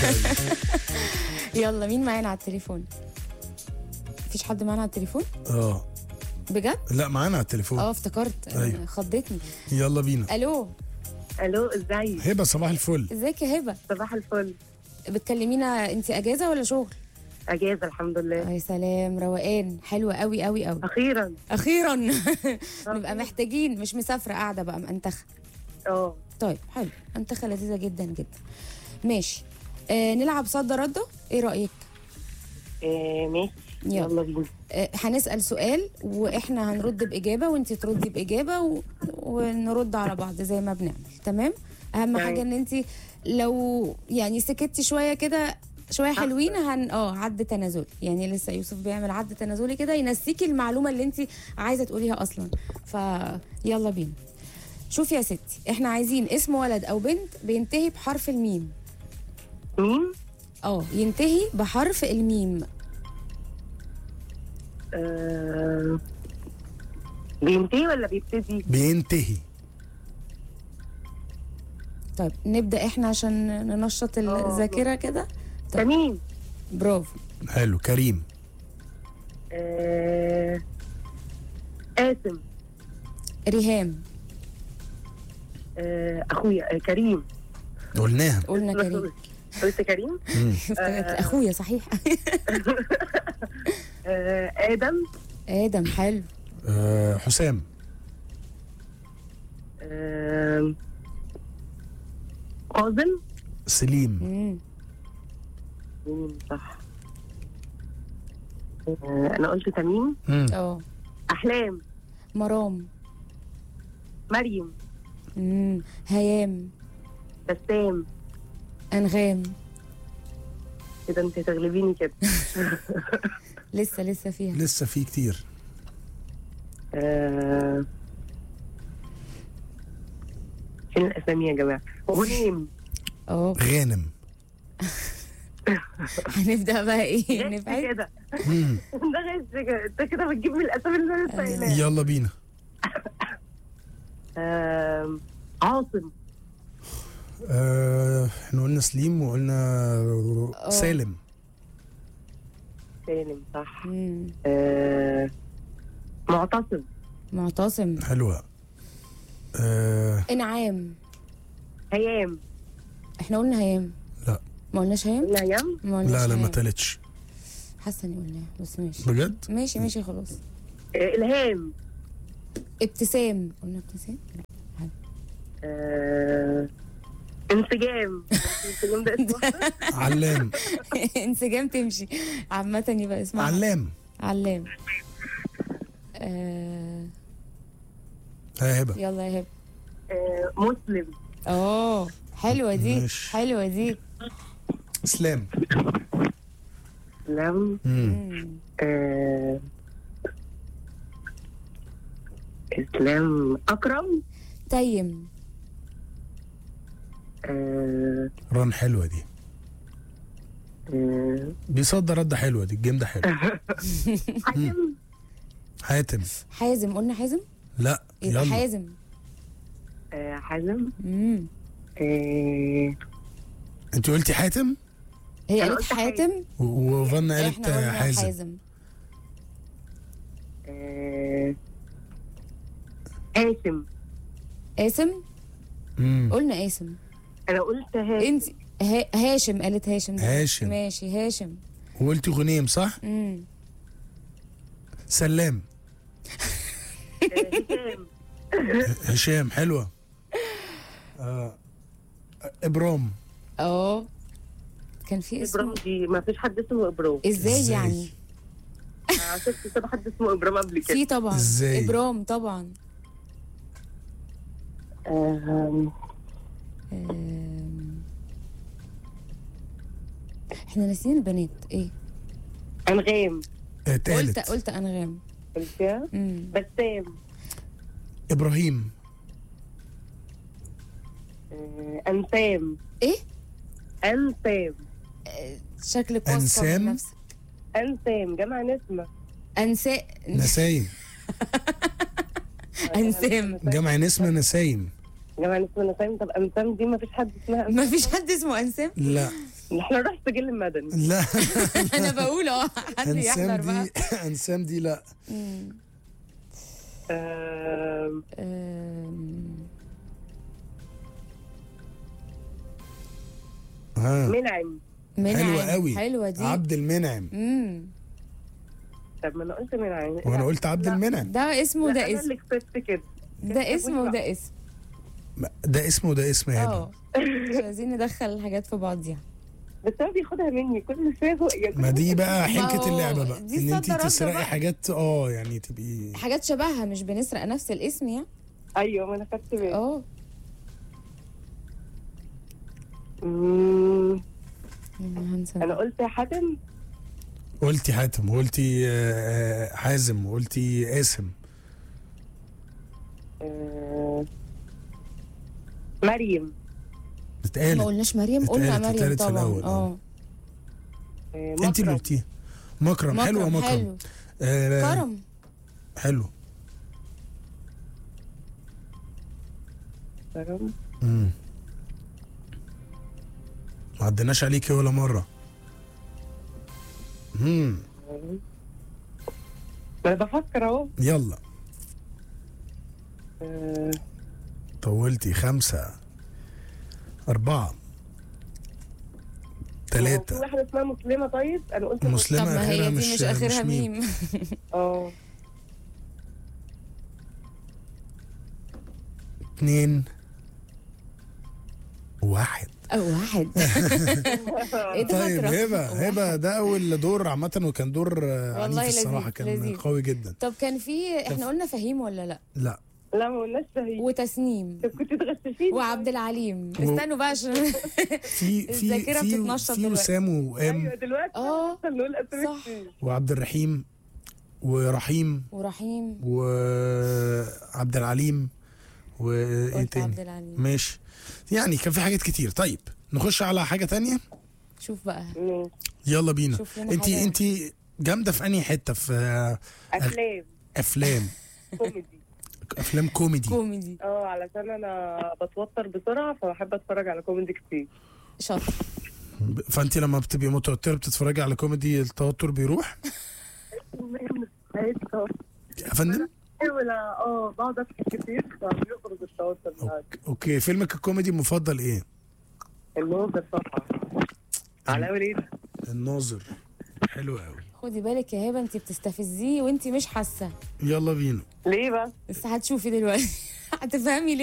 يلا مين معانا على التليفون؟ مفيش حد معانا على التليفون؟ بجد؟ لا معانا على التليفون. افتكرت. أيوة. خضتني. يلا بينا. الو ازيك؟ هبه صباح الفل. ازيك يا هبه؟ صباح الفل. بتكلمينا انت اجازه ولا شغل؟ اجازه الحمد لله. يا سلام، روقان، حلوه قوي قوي قوي. اخيرا نبقى محتاجين، مش مسافره قاعده بقى منتخه. طيب حلو، منتخه لذيذه جدا جدا. ماشي. نلعب صد رده، ايه رايك؟ ماشي يلا بينا. هنسال سؤال واحنا هنرد باجابه وانت تردي باجابه ونرد على بعض زي ما بنعمل. تمام. اهم حاجه ان انت لو يعني سكتي شويه كده، شويه حلوين عد تنازلي، يعني لسه يوسف بيعمل عد تنازلي كده ينسيكي المعلومه اللي انت عايزه تقوليها اصلا. فيلا بينا. شوفي يا ستي، احنا عايزين اسم ولد او بنت بينتهي بحرف الميم. ميم؟ ينتهي بحرف الميم. بينتهي ولا بيبتدي؟ بينتهي. طيب نبدأ احنا عشان ننشط الذاكرة كده. تميم. برافو. حلو. كريم. قاسم. ريهام. اخويا كريم. قلنا كريم. قلت كريم. اخويا صحيح. ادم. حلو. حسام. قاسم. سليم. صح. انا قلت تميم. احلام. مرام. مريم. هيام. بسام. انغام. كده انت تغلبيني كده. لسه فيها، لسه في كتير. فين الاسامي يا جماعه؟ غنيم. غانم. هنبدا بقى ايه؟ نبعد كده. ده غش كده، انت كده بتجيب من الاسامي اللي انا سايلها. يلا بينا. عاصم. احنا قلنا سليم وقلنا سالم. صح. معتصم. حلوة. انعام. هيام. احنا قلنا هيام. لا ما قلناش هيام. لا ما تالتش. حاسه اني قلناها بس ماشي. بجد؟ ماشي خلاص. الهام. ابتسام. قلنا ابتسام. انسجام. انسجام ده اسمه علام. انسجام تمشي عامة، يبقى اسمها علام. يا هبة. يلا يا هبة. مسلم. حلوة دي. ماشي. حلوة دي. اسلام. اسلام. اكرم. تيم. ران. حلوة دي. بيصدر رد حلوة دي. الجيم ده حلو. حاتم. حازم. قلنا حازم. لا يلا. حازم. حازم. انت قلتي حاتم. هي قالت حاتم وفنا قالت حازم. قاسم. قلنا قاسم. انا قلت هاشم. انت هاشم. قالت هاشم. ماشي هاشم. وقلتي غنيم صح؟ سلام. هشام. حلوة. ابرام. كان في اسم ابرام دي ما فيش حد اسمه ابرام. ازاي يعني؟ شفت حد اسمه ابرام قبل كده؟ في طبعا. ازاي؟ ابرام طبعا. احنا ناسيين البنات. ايه؟ انغام. قلت انغام. قلتها. بسام. ابراهيم. انسام. ايه؟ انسام. شكلك واثقه من نفسك. انسام جمع نسمه. نسايم. انسام جمع نسمه. نسايم. جمع نسمه نسايم. طب انسام دي ما فيش حد اسمها انسام. ما فيش حد اسمه انسام. لا احنا نروح سجل المدني. لا انا بقول حد انسام يحضر بقى. دي انسام دي لا. آم، ها منعم. منعم. حلوة قوي. حلوه دي. عبد المنعم. طب ما انا قلت منعم. وانا قلت عبد لا. المنعم. ده اسم لا، وده انا اسم. اللي كسبت كده. ده اسم وده اسم. ده اسمه وده اسم يا هبه. اه مش عايزين ندخل الحاجات في بعضيها. بس هو بياخدها مني كل شويه يعني ما دي بقى ما حنكة هو اللعبة بقى، دي ان انت صد رد تسرقي بقى. حاجات يعني تبقي. حاجات شبهها، مش بنسرق نفس الاسم يعني. ايوه ما انا خدت بالي. اه هنسى. انا قلت حاتم. قلتي حاتم وقلتي حازم وقلتي قاسم. مريم. اتقالت. ما قلناش مريم، قلنا اتقالت مريم في طبعا. الأول. انت اللي قلتيها. مكرم. حلوه مكرم. حلو. كرم. حلو. كرم. ما عدناش عليكي ولا مره. ما انا بفكر اهو. يلا. طولتي. 5 4 في 3. واحده اسمها مسلمه. طيب انا قلت مسلمة. طب ما آخرها هي دي مش اخرها ميم. 2 1. واحد. ايه ده طيب فاكرة؟ هبه ده اول دور عامه، وكان دور والله عنيف الصراحه. لذيذ، كان لذيذ. قوي جدا. طب كان في احنا قلنا فهيم ولا لا؟ لا لا ما قلناش شهيد. وتسنيم طب كنت تغششيني. وعبد العليم. استنوا بقى عشان في الذاكرة بتتنشط في دلوقتي. وسام وام ايوه دلوقتي نقول اسامي صح. كتير. وعبد الرحيم ورحيم ورحيم. وعبد العليم وايه قلت عبد تاني. العليم. ماشي، يعني كان في حاجات كتير. طيب نخش على حاجه تانية. شوف بقى. يلا بينا. شوف لنا انت جامده في انهي حته؟ في افلام كوميدي. افلام كوميدي. علشان انا بتوتر بسرعه فبحب اتفرج على كوميدي كتير. شاطر. فانت لما بتبقي متوتره بتتفرجي على كوميدي التوتر بيروح يا فندم. ولا بقعد اضحك كتير فبيخرج التوتر معاك. اوكي، فيلمك الكوميدي المفضل ايه؟ الناظر طبعا. على وليد. الناظر حلو قوي. خدي بالك يا هبه، انت بتستفزيه وانت مش حاسه. يلا بينا. ليه بقى؟ بس هتشوفي دلوقتي. هتفهمي ليه.